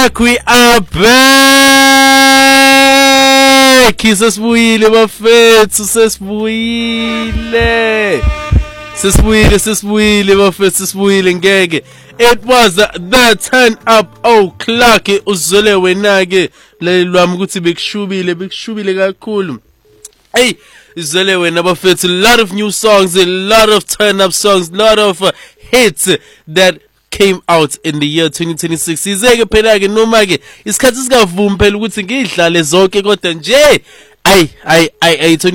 back, we are back. Sesibuyile bafethu, sesibuyile bafethu, sesibuyile ngeke. It was the turn up o'clock. Uzole wena ke lelwami ukuthi bekushubile kakhulu. Hey, uzole wena bafethu, a lot of new songs, a lot of turn up songs, a lot of hits that came out in the year 2026. Izeke phela ke noma ke isikhathi singavumi phela ukuthi ngidlale zonke kodwa nje ay